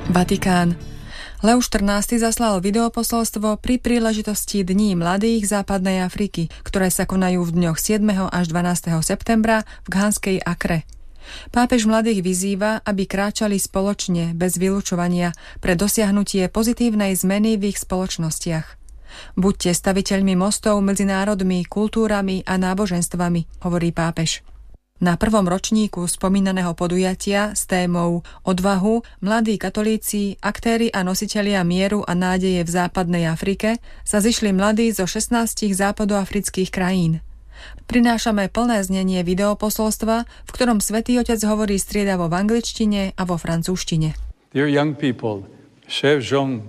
Vatikán. Leo XIV zaslal videoposolstvo pri príležitosti Dní mladých západnej Afriky, ktoré sa konajú v dňoch 7. až 12. septembra v Ghanskej Akre. Pápež mladých vyzýva, aby kráčali spoločne, bez vylučovania, pre dosiahnutie pozitívnej zmeny v ich spoločnostiach. Buďte staviteľmi mostov medzi národmi, kultúrami a náboženstvami, hovorí pápež. Na prvom ročníku spomínaného podujatia s témou Odvahu mladí katolíci, aktéri a nositelia mieru a nádeje v západnej Afrike sa zišli mladí zo 16 západoafrických krajín. Prinášame plné znenie videoposolstva, v ktorom Svätý Otec hovorí striedavo v angličtine a vo francúzštine. Dear young people, cher Jean,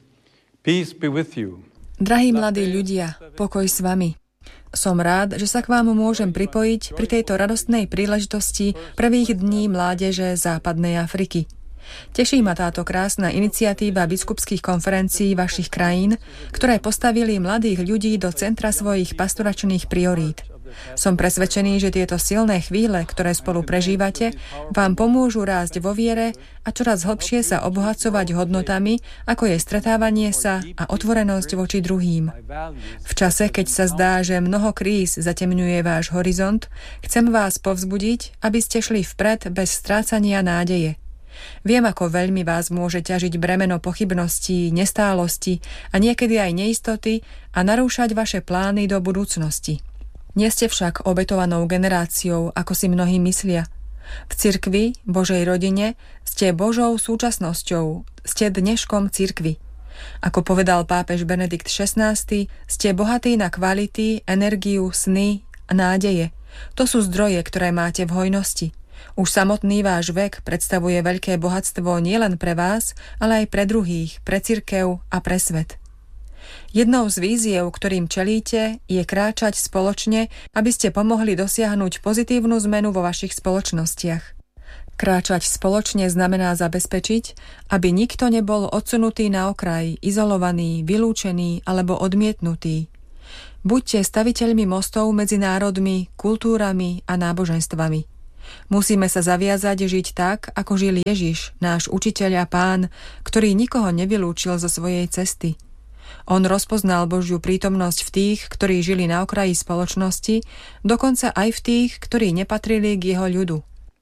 peace be with you. Drahí mladí ľudia, pokoj s vami. Som rád, že sa k vám môžem pripojiť pri tejto radostnej príležitosti prvých dní mládeže západnej Afriky. Teší ma táto krásna iniciatíva biskupských konferencií vašich krajín, ktoré postavili mladých ľudí do centra svojich pastoračných priorít. Som presvedčený, že tieto silné chvíle, ktoré spolu prežívate, vám pomôžu rásť vo viere a čoraz hlbšie sa obohacovať hodnotami, ako je stretávanie sa a otvorenosť voči druhým. V čase, keď sa zdá, že mnoho kríz zatemňuje váš horizont, chcem vás povzbudiť, aby ste šli vpred bez strácania nádeje. Viem, ako veľmi vás môže ťažiť bremeno pochybností, nestálosti a niekedy aj neistoty a narúšať vaše plány do budúcnosti. Nie ste však obetovanou generáciou, ako si mnohí myslia. V cirkvi, Božej rodine, ste Božou súčasnosťou, ste dneškom cirkvi. Ako povedal pápež Benedikt XVI, ste bohatí na kvality, energiu, sny a nádeje. To sú zdroje, ktoré máte v hojnosti. Už samotný váš vek predstavuje veľké bohatstvo nielen pre vás, ale aj pre druhých, pre cirkev a pre svet. Jednou z víziev, ktorým čelíte, je kráčať spoločne, aby ste pomohli dosiahnuť pozitívnu zmenu vo vašich spoločnostiach. Kráčať spoločne znamená zabezpečiť, aby nikto nebol odsunutý na okraj, izolovaný, vylúčený alebo odmietnutý. Buďte staviteľmi mostov medzi národmi, kultúrami a náboženstvami. Musíme sa zaviazať žiť tak, ako žil Ježiš, náš učiteľ a pán, ktorý nikoho nevylúčil zo svojej cesty. On rozpoznal Božiu prítomnosť v tých, ktorí žili na okraji spoločnosti, dokonca aj v tých, ktorí nepatrili k jeho ľudu.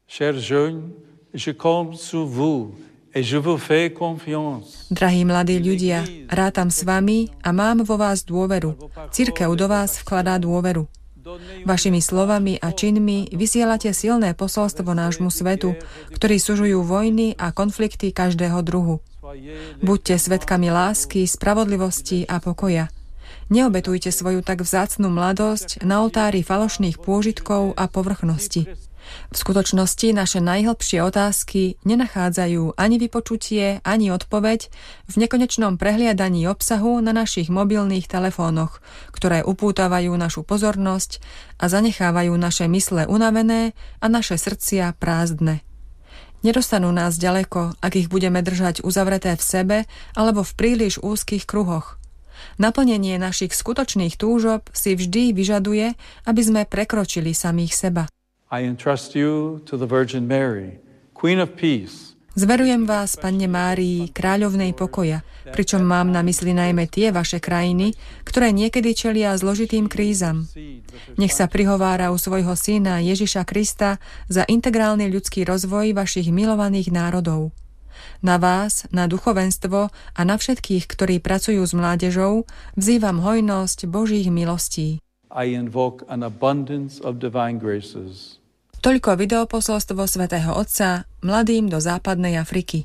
Drahí mladí ľudia, rátam s vami a mám vo vás dôveru. Cirkev do vás vkladá dôveru. Vašimi slovami a činmi vysielate silné posolstvo nášmu svetu, ktorý sužujú vojny a konflikty každého druhu. Buďte svedkami lásky, spravodlivosti a pokoja. Neobetujte svoju tak vzácnu mladosť na oltári falošných pôžitkov a povrchnosti. V skutočnosti naše najhlbšie otázky nenachádzajú ani vypočutie, ani odpoveď v nekonečnom prehliadaní obsahu na našich mobilných telefónoch, ktoré upútavajú našu pozornosť a zanechávajú naše mysle unavené a naše srdcia prázdne. Nedostanú nás ďaleko, ak ich budeme držať uzavreté v sebe alebo v príliš úzkých kruhoch. Naplnenie našich skutočných túžob si vždy vyžaduje, aby sme prekročili samých seba. I entrust you to the Virgin Mary, Queen of Peace. Zverujem vás, Panne Márii, kráľovnej pokoja, pričom mám na mysli najmä tie vaše krajiny, ktoré niekedy čelia zložitým krízam. Nech sa prihovára u svojho syna Ježiša Krista za integrálny ľudský rozvoj vašich milovaných národov. Na vás, na duchovenstvo a na všetkých, ktorí pracujú s mládežou, vzývam hojnosť Božích milostí. I invoke an abundance of divine graces. Toľko videoposolstvo svätého Otca mladým do západnej Afriky.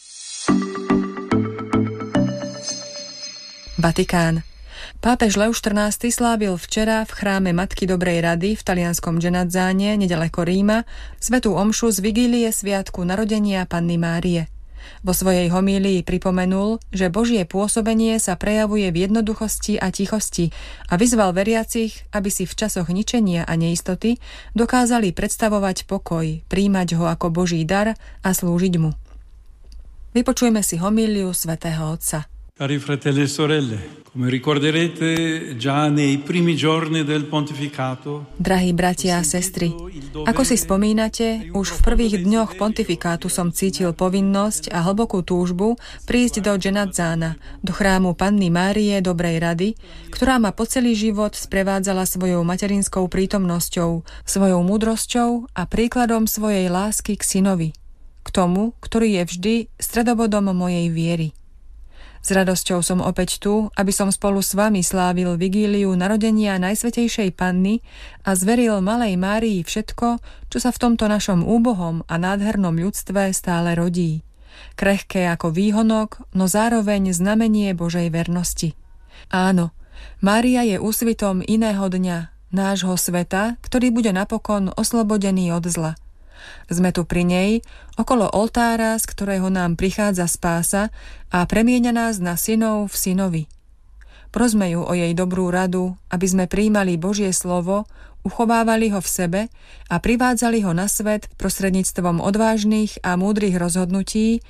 Vatikán. Pápež Leo XIV slávil včera v chráme Matky Dobrej rady v talianskom Genazzáne, nedaleko Ríma, svätú omšu z vigílie sviatku narodenia Panny Márie. Vo svojej homílii pripomenul, že Božie pôsobenie sa prejavuje v jednoduchosti a tichosti a vyzval veriacich, aby si v časoch ničenia a neistoty dokázali predstavovať pokoj, prijímať ho ako Boží dar a slúžiť mu. Vypočujme si homíliu svätého Otca. Cari fratelli e sorelle, come ricorderete già nei primi giorni del pontificato. Drahí bratia a sestry, ako si spomínate, už v prvých dňoch pontifikátu som cítil povinnosť a hlbokú túžbu prísť do Genazzana, do chrámu Panny Márie Dobrej rady, ktorá ma po celý život sprevádzala svojou materinskou prítomnosťou, svojou múdrosťou a príkladom svojej lásky k synovi, k tomu, ktorý je vždy stredobodom mojej viery. S radosťou som opäť tu, aby som spolu s vami slávil vigíliu narodenia Najsvätejšej Panny a zveril malej Márii všetko, čo sa v tomto našom úbohom a nádhernom ľudstve stále rodí. Krehké ako výhonok, no zároveň znamenie Božej vernosti. Áno, Mária je úsvitom iného dňa, nášho sveta, ktorý bude napokon oslobodený od zla. Sme tu pri nej, okolo oltára, z ktorého nám prichádza spása a premieňa nás na synov v synovi. Prosme ju o jej dobrú radu, aby sme prijímali Božie slovo, uchovávali ho v sebe a privádzali ho na svet prostredníctvom odvážnych a múdrych rozhodnutí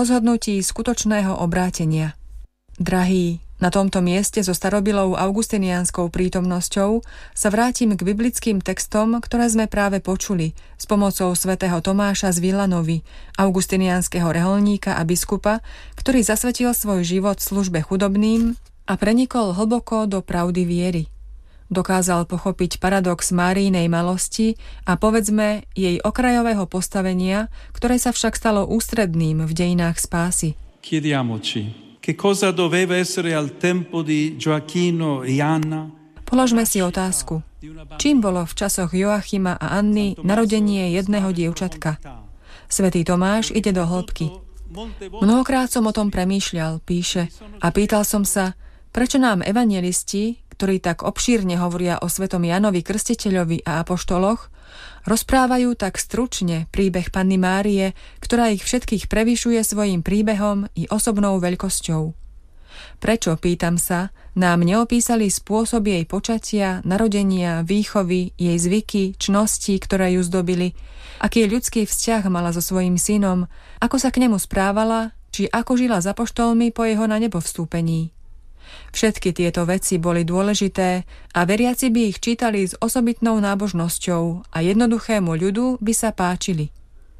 skutočného obrátenia. Drahí, na tomto mieste so starobilou augustiniánskou prítomnosťou sa vrátim k biblickým textom, ktoré sme práve počuli s pomocou svätého Tomáša z Villanovy, augustiniánskeho reholníka a biskupa, ktorý zasvetil svoj život službe chudobným a prenikol hlboko do pravdy viery. Dokázal pochopiť paradox Máriinej malosti a povedzme jej okrajového postavenia, ktoré sa však stalo ústredným v dejinách spásy. Chiediamoci. Che cosa doveva essere al tempo di Gioacchino e Anna? Položme si otázku. Čím bolo v časoch Joachima a Anny narodenie jedného dievčatka? Svätý Tomáš ide do hĺbky. Mnohokrát som o tom premýšľal, píše, a pýtal som sa, prečo nám evanjelisti, ktorí tak obšírne hovoria o svätom Jánovi Krstiteľovi a apoštoloch, rozprávajú tak stručne príbeh Panny Márie, ktorá ich všetkých prevyšuje svojím príbehom i osobnou veľkosťou. Prečo, pýtam sa, nám neopísali spôsob jej počatia, narodenia, výchovy, jej zvyky, čnosti, ktoré ju zdobili, aký ľudský vzťah mala so svojím synom, ako sa k nemu správala, či ako žila za apoštolmi po jeho na nebo vstúpení. Všetky tieto veci boli dôležité a veriaci by ich čítali s osobitnou nábožnosťou a jednoduchému ľudu by sa páčili.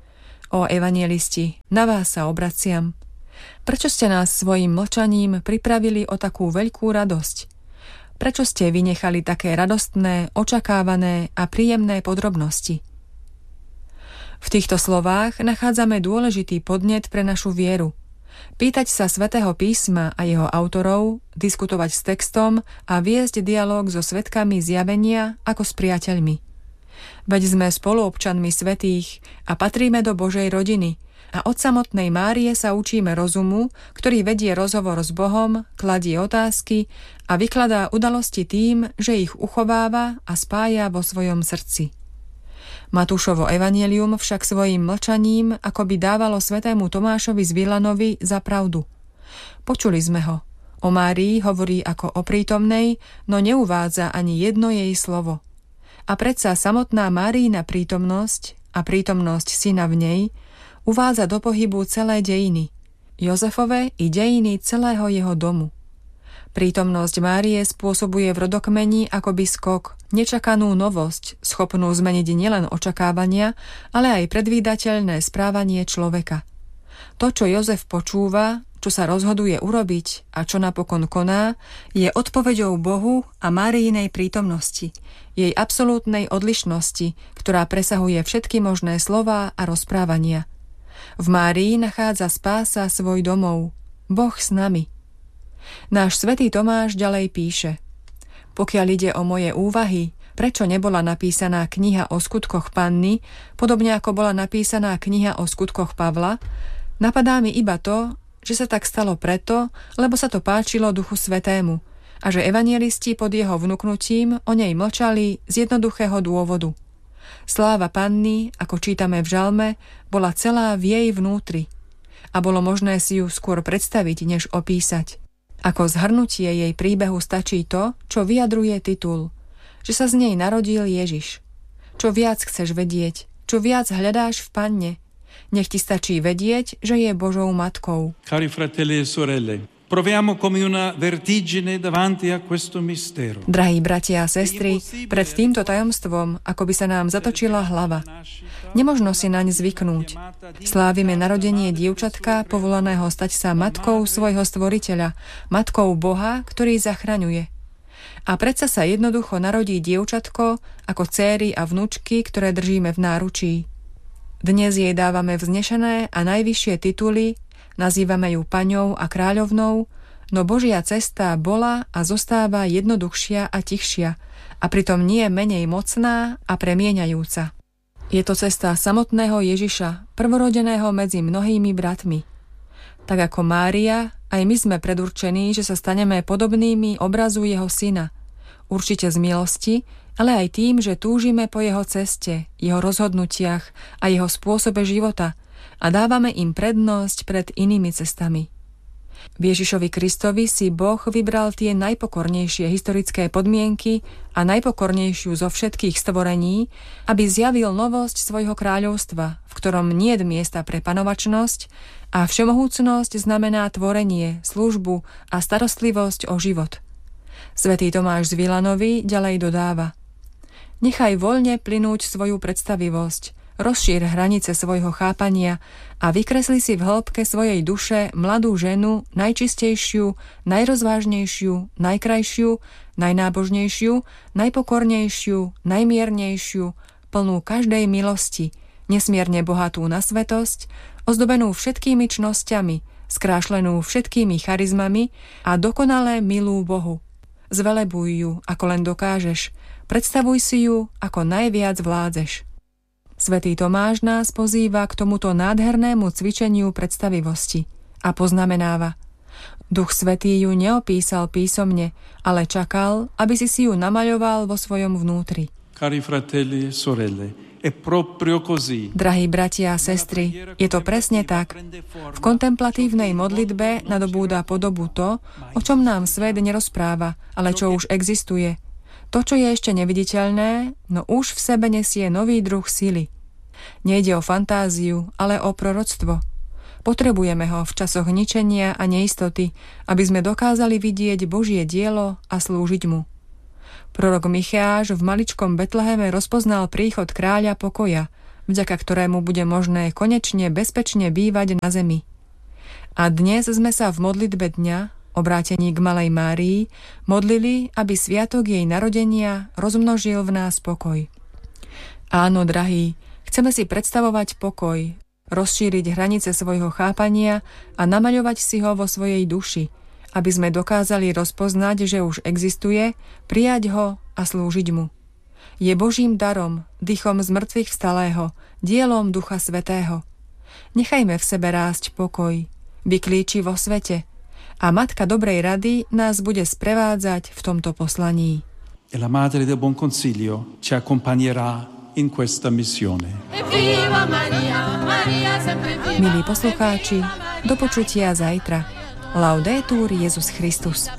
O evanjelisti, na vás sa obraciam. Prečo ste nás svojim mlčaním pripravili o takú veľkú radosť? Prečo ste vynechali také radostné, očakávané a príjemné podrobnosti? V týchto slovách nachádzame dôležitý podnet pre našu vieru. Pýtať sa Svätého písma a jeho autorov, diskutovať s textom a viesť dialóg so svedkami zjavenia ako s priateľmi. Veď sme spoluobčanmi svätých a patríme do Božej rodiny a od samotnej Márie sa učíme rozumu, ktorý vedie rozhovor s Bohom, kladie otázky a vykladá udalosti tým, že ich uchováva a spája vo svojom srdci. Matúšovo evanjelium však svojím mlčaním akoby dávalo svätému Tomášovi z Villanovy za pravdu. Počuli sme ho. O Márii hovorí ako o prítomnej, no neuvádza ani jedno jej slovo. A predsa samotná Máriina prítomnosť a prítomnosť syna v nej uvádza do pohybu celé dejiny, Jozefove i dejiny celého jeho domu. Prítomnosť Márie spôsobuje v rodokmeni akoby skok, nečakanú novosť, schopnú zmeniť nielen očakávania, ale aj predvídateľné správanie človeka. To, čo Jozef počúva, čo sa rozhoduje urobiť a čo napokon koná, je odpoveďou Bohu a Máriinej prítomnosti, jej absolútnej odlišnosti, ktorá presahuje všetky možné slová a rozprávania. V Márii nachádza spása svoj domov, Boh s nami. Náš svätý Tomáš ďalej píše: Pokiaľ ide o moje úvahy, prečo nebola napísaná kniha o skutkoch Panny, podobne ako bola napísaná kniha o skutkoch Pavla, napadá mi iba to, že sa tak stalo preto, lebo sa to páčilo Duchu Svätému a že evanjelisti pod jeho vnuknutím o nej mlčali z jednoduchého dôvodu. Sláva Panny, ako čítame v žalme, bola celá v jej vnútri a bolo možné si ju skôr predstaviť, než opísať. Ako zhrnutie jej príbehu stačí to, čo vyjadruje titul, že sa z nej narodil Ježiš. Čo viac chceš vedieť, čo viac hľadáš v Panne, nech ti stačí vedieť, že je Božou matkou. Cari fratelli e sorelle, Proviamo come una vertigine davanti a questo mistero. Drahí bratia a sestry, pred týmto tajomstvom, ako by sa nám zatočila hlava. Nemožno si naň zvyknúť. Slávime narodenie dievčatka, povolaného stať sa matkou svojho stvoriteľa, matkou Boha, ktorý zachraňuje. A predsa sa jednoducho narodí dievčatko ako céry a vnučky, ktoré držíme v náručí. Dnes jej dávame vznešené a najvyššie tituly, nazývame ju paňou a kráľovnou, no Božia cesta bola a zostáva jednoduchšia a tichšia a pritom nie menej mocná a premieňajúca. Je to cesta samotného Ježiša, prvorodeného medzi mnohými bratmi. Tak ako Mária, aj my sme predurčení, že sa staneme podobnými obrazu jeho syna. Určite z milosti, ale aj tým, že túžime po jeho ceste, jeho rozhodnutiach a jeho spôsobe života a dávame im prednosť pred inými cestami. V Ježišovi Kristovi si Boh vybral tie najpokornejšie historické podmienky a najpokornejšiu zo všetkých stvorení, aby zjavil novosť svojho kráľovstva, v ktorom niet miesta pre panovačnosť a všemohúcnosť znamená tvorenie, službu a starostlivosť o život. Svätý Tomáš z Vilanovi ďalej dodáva: Nechaj voľne plynúť svoju predstavivosť, rozšír hranice svojho chápania a vykresli si v hĺbke svojej duše mladú ženu, najčistejšiu, najrozvážnejšiu, najkrajšiu, najnábožnejšiu, najpokornejšiu, najmiernejšiu, plnú každej milosti, nesmierne bohatú na svetosť, ozdobenú všetkými čnosťami, skrášlenú všetkými charizmami a dokonale milú Bohu. Zvelebuj ju, ako len dokážeš, predstavuj si ju, ako najviac vládzeš. Svätý Tomáš nás pozýva k tomuto nádhernému cvičeniu predstavivosti a poznamenáva: Duch Svätý ju neopísal písomne, ale čakal, aby si ju namaľoval vo svojom vnútri. Cari fratelli e sorelle, è proprio così. Drahí bratia a sestry, je to presne tak. V kontemplatívnej modlitbe nadobúda podobu to, o čom nám svet nerozpráva, ale čo už existuje. To, čo je ešte neviditeľné, no už v sebe nesie nový druh sily. Nejde o fantáziu, ale o proroctvo. Potrebujeme ho v časoch ničenia a neistoty, aby sme dokázali vidieť Božie dielo a slúžiť mu. Prorok Micheáš v maličkom Betleheme rozpoznal príchod kráľa pokoja, vďaka ktorému bude možné konečne bezpečne bývať na zemi. A dnes sme sa v modlitbe dňa, obrátení k Malej Márii, modlili, aby sviatok jej narodenia rozmnožil v nás pokoj. Áno, drahí, chceme si predstavovať pokoj, rozšíriť hranice svojho chápania a namaľovať si ho vo svojej duši, aby sme dokázali rozpoznať, že už existuje, prijať ho a slúžiť mu. Je Božím darom, dychom z mŕtvych vstalého, dielom Ducha Svätého. Nechajme v sebe rásť pokoj, vyklíči vo svete, a Matka dobrej rady nás bude sprevádzať v tomto poslaní. E la Madre del Buon Consiglio ci accompagnerà in questa missione. Milí poslucháči, do počutia zajtra. Laudetur Jesus Christus.